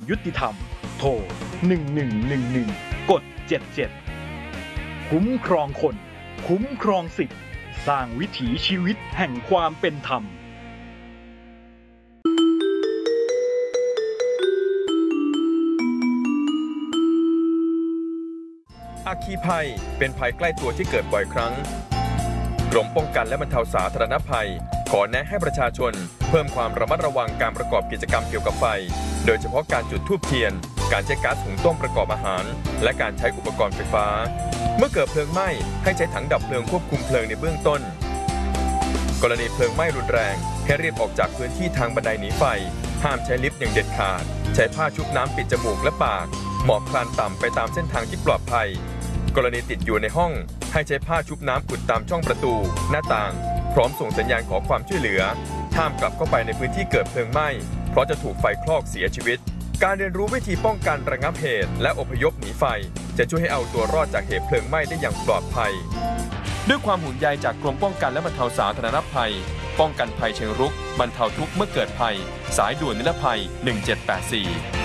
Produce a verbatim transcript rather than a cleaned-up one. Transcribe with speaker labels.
Speaker 1: ยุติธรรมโทรหนึ่งหนึ่งหนึ่งหนึ่งกดเจ็ดเจ็ดคุ้มครองคนคุ้มครองสิทธิ์สร้างวิถีชีวิตแห่งความเป็นธรรม
Speaker 2: อัคคีภัยเป็นภัยใกล้ตัวที่เกิดบ่อยครั้งกรมป้องกันและบรรเทาสาธารณภัยขอแนะให้ประชาชนเพิ่มความระมัดระวังการประกอบกิจกรรมเกี่ยวกับไฟโดยเฉพาะการจุดธูปเทียนการใช้ก๊าซหุงต้มประกอบอาหารและการใช้อุปกรณ์ไฟฟ้าเมื่อเกิดเพลิงไหม้ให้ใช้ถังดับเพลิงควบคุมเพลิงในเบื้องต้นกรณีเพลิงไหม้รุนแรงให้รีบออกจากพื้นที่ทางบันไดหนีไฟห้ามใช้ลิฟต์อย่างเด็ดขาดใช้ผ้าชุบน้ำปิดจมูกและปากหมอบคลานต่ำไปตามเส้นทางที่ปลอดภัยกรณีติดอยู่ในห้องให้ใช้ผ้าชุบน้ำอุดตามช่องประตูหน้าต่างพร้อมส่งสัญญาณขอความช่วยเหลือห้ามกลับเข้าไปในพื้นที่เกิดเพลิงไหม้เพราะจะถูกไฟคลอกเสียชีวิตการเรียนรู้วิธีป้องกันระงับเหตุและอพยพหนีไฟจะช่วยให้เอาตัวรอดจากเหตุเพลิงไหม้ได้อย่างปลอดภัยด้วยความห่วงใยจากกรมป้องกันและบรรเทาสาธารณภัยป้องกันภัยเชิงรุกบรรเทาทุกข์เมื่อเกิดภัยสายด่วนนิรภัยหนึ่งเจ็ดแปดสี่